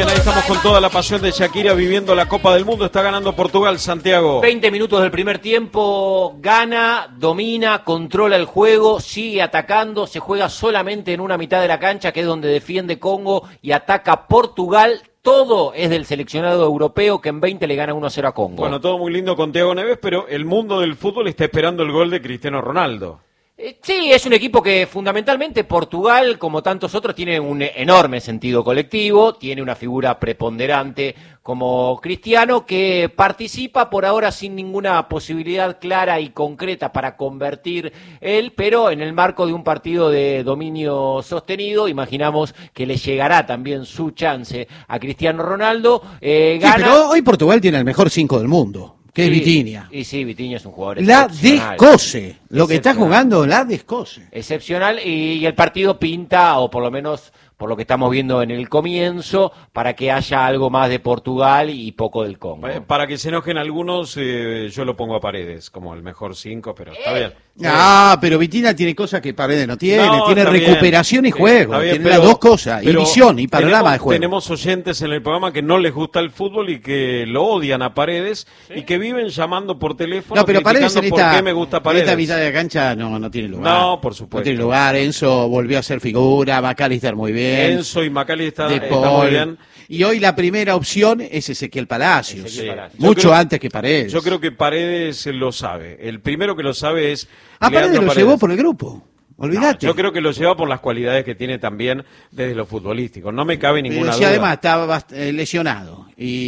bien, ahí estamos con toda la pasión de Shakira viviendo la Copa del Mundo. Está ganando Portugal, Santiago. 20 minutos del primer tiempo, gana, domina, controla el juego, sigue atacando, se juega solamente en una mitad de la cancha, que es donde defiende Congo y ataca Portugal. Todo es del seleccionado europeo que en 20 le gana 1-0 a Congo. Bueno, todo muy lindo con Thiago Neves, pero el mundo del fútbol está esperando el gol de Cristiano Ronaldo. Sí, es un equipo que fundamentalmente Portugal, como tantos otros, tiene un enorme sentido colectivo, tiene una figura preponderante como Cristiano que participa por ahora sin ninguna posibilidad clara y concreta para convertir él, pero en el marco de un partido de dominio sostenido, imaginamos que le llegará también su chance a Cristiano Ronaldo. Gana... Sí, pero hoy Portugal tiene el mejor 5 del mundo. Que es Vitinha. Y sí, Vitinha es un jugador la descose. Lo que está jugando, la descose. Excepcional, y el partido pinta, o por lo menos por lo que estamos viendo en el comienzo, para que haya algo más de Portugal y poco del Congo. Para que se enojen algunos, yo lo pongo a Paredes como el mejor 5, pero está bien. Ah, pero Vitinha tiene cosas que Paredes no tiene. Tiene recuperación y juego. Bien, tiene las dos cosas, y visión y panorama de juego. Tenemos oyentes en el programa que no les gusta el fútbol y que lo odian a Paredes, y que viven llamando por teléfono pero Paredes criticando por qué me gusta Paredes. En esta mitad de la cancha no tiene lugar. No, por supuesto. No tiene lugar. Enzo volvió a ser figura, McAllister muy bien. Enzo y McAllister está muy bien. Y hoy la primera opción es Ezequiel Palacios. Palacios. Mucho antes que Paredes. Yo creo que Paredes lo sabe. El primero que lo sabe es Paredes lo llevó por el grupo. Olvídate. No, yo creo que lo lleva por las cualidades que tiene también desde lo futbolístico. No me cabe ninguna duda. Y además estaba lesionado.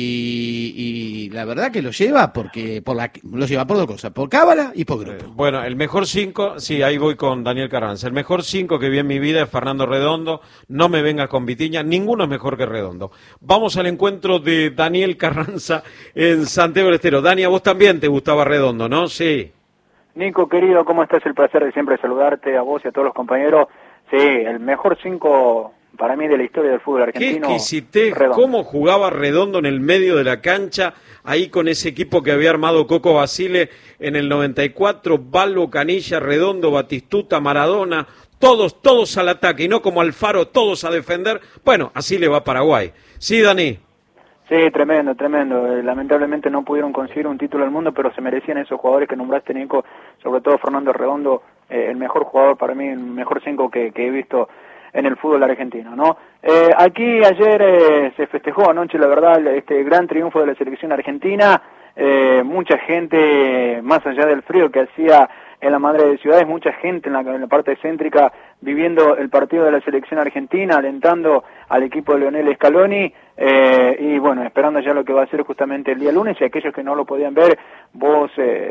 Y la verdad que lo lleva porque lo lleva por dos cosas, por cábala y por grupo. Bueno, el mejor 5, sí, ahí voy con Daniel Carranza. El mejor 5 que vi en mi vida es Fernando Redondo. No me vengas con Vitinha, ninguno es mejor que Redondo. Vamos al encuentro de Daniel Carranza en Santiago del Estero. Dani, a vos también te gustaba Redondo, ¿no? Sí. Nico, querido, ¿cómo estás? El placer de siempre saludarte a vos y a todos los compañeros. Sí, el mejor 5 para mí de la historia del fútbol argentino. Qué exquisitez, cómo jugaba Redondo en el medio de la cancha, ahí con ese equipo que había armado Coco Basile en el 94, Balbo, Canilla, Redondo, Batistuta, Maradona, todos al ataque, y no como Alfaro, todos a defender. Bueno, así le va a Paraguay. Sí, Dani. Sí, tremendo. Lamentablemente no pudieron conseguir un título del mundo, pero se merecían esos jugadores que nombraste, Nico, sobre todo Fernando Redondo, el mejor jugador para mí, el mejor 5 que he visto en el fútbol argentino, ¿no? Aquí ayer se festejó anoche, la verdad, este gran triunfo de la selección argentina. Mucha gente, más allá del frío que hacía en la madre de ciudades, mucha gente en la parte céntrica viviendo el partido de la selección argentina, alentando al equipo de Lionel Scaloni, y bueno, esperando ya lo que va a ser justamente el día lunes. Y aquellos que no lo podían ver, vos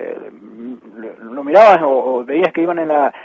lo mirabas o veías que iban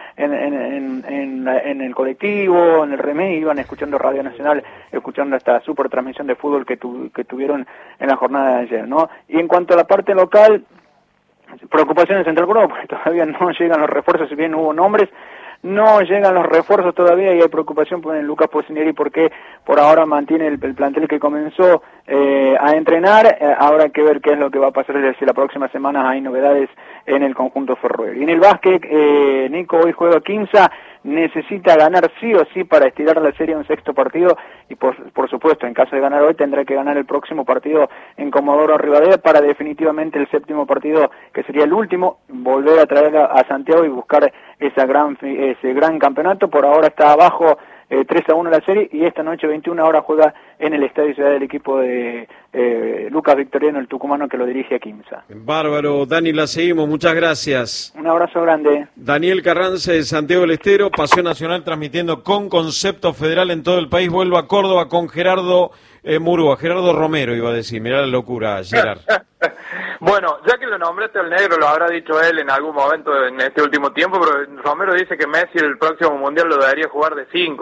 en el colectivo, en el remé, iban escuchando Radio Nacional, escuchando esta super transmisión de fútbol que tuvieron en la jornada de ayer, ¿no? Y en cuanto a la parte local, preocupaciones entre el grupo, porque todavía no llegan los refuerzos, si bien hubo nombres, no llegan los refuerzos todavía, y hay preocupación por el Lucas Pocinelli, porque por ahora mantiene el plantel que comenzó a entrenar. Habrá que ver qué es lo que va a pasar si la próxima semana hay novedades en el conjunto ferroviario. Y en el básquet, Nico, hoy juega Quimsa, necesita ganar sí o sí para estirar la serie a un sexto partido, y por supuesto, en caso de ganar hoy, tendrá que ganar el próximo partido en Comodoro Rivadavia para definitivamente el séptimo partido, que sería el último, volver a traer a Santiago y buscar ese gran campeonato. Por ahora está abajo 3-1 la serie, y esta noche 21 horas juega en el Estadio Ciudad del equipo de Lucas Victoriano, el tucumano que lo dirige a Quimsa. Bárbaro, Dani, la seguimos, muchas gracias. Un abrazo grande. Daniel Carranza de Santiago del Estero, Pasión Nacional transmitiendo con concepto federal en todo el país. Vuelvo a Córdoba con Gerardo Murúa, Gerardo Romero iba a decir, mirá la locura, Gerard. Bueno, ya que lo nombraste al negro, lo habrá dicho él en algún momento en este último tiempo, pero Romero dice que Messi el próximo Mundial lo debería jugar de 5.